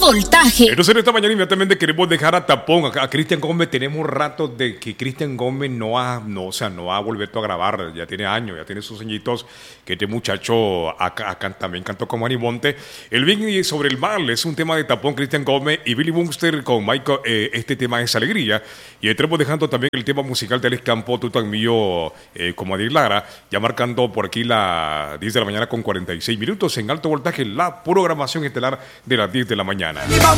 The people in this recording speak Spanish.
voltaje. Entonces esta mañana inmediatamente queremos dejar a tapón a Cristian Gómez. Tenemos rato de que Cristian Gómez no ha vuelto a grabar. Ya tiene años, ya tiene sus añitos. Que este muchacho también cantó con Manny Monte. El bien y sobre el mal es un tema de tapón. Cristian Gómez y Billy Bunster con Michael. Este tema es alegría. Y estaremos dejando también el tema musical de Alex Campo, tú tan mío, como Adir Lara. Ya marcando por aquí las 10 de la mañana con 46 minutos en alto voltaje. La programación estelar de las 10 de la mañana.